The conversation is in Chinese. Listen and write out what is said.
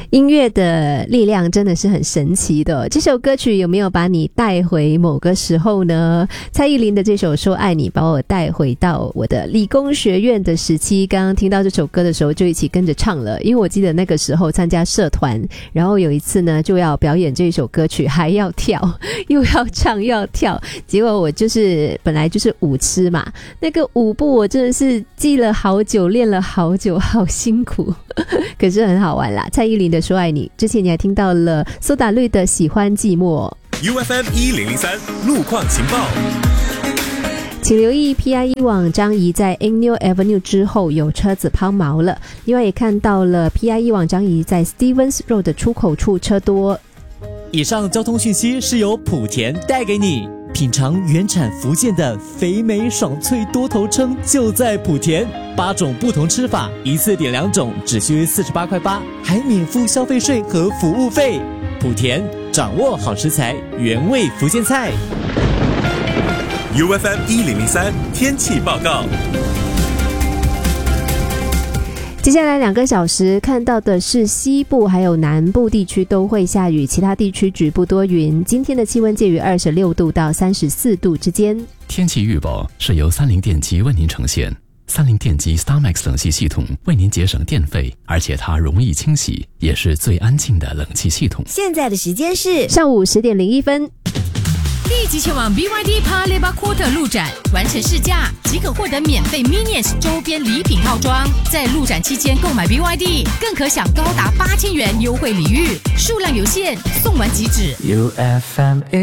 音乐的力量真的是很神奇的。这首歌曲有没有把你带回某个时候呢？蔡依林的这首《说爱你》把我带回到我的理工学院的时期。刚刚听到这首歌的时候就一起跟着唱了，因为我记得那个时候参加社团，然后有一次呢就要表演这首歌曲，还要跳，又要唱又要跳，结果我就是本来就是舞痴嘛，那个舞步我真的是记了好久，练了好久，好辛苦可是很好玩啦。蔡依林的说爱你，之前你还听到了苏打绿的喜欢寂寞。 UFM 1003路况情报， 请留意 PIE 往张仪在 Angnew Avenue 之后有车子抛锚了，另外也看到了 PIE 往张仪在 Stevens Road 的出口处车多。 以上交通讯息是由莆田带给你，品尝原产福建的肥美爽脆多头称就在莆田，8种不同吃法，一次点2种只需48块8，还免付消费税和服务费。莆田掌握好食材，原味福建菜。 UFM 1003天气报告。 接下来2个小时看到的是西部还有南部地区都会下雨，其他地区局部多云。今天的气温介于26度到34度之间。 天气预报是由三菱电机为您呈现。三菱电机 StarMax 冷气系统为您节省电费，而且它容易清洗，也是最安静的冷气系统。 现在的时间是上午10点01分。 立即前往 BYD Paya Lebar Quarter 路展，完成试驾即可获得免费 Minions 周边礼品套装。在路展期间购买 BYD， 更可享高达8000元优惠礼遇，数量有限，送完即止。 UFM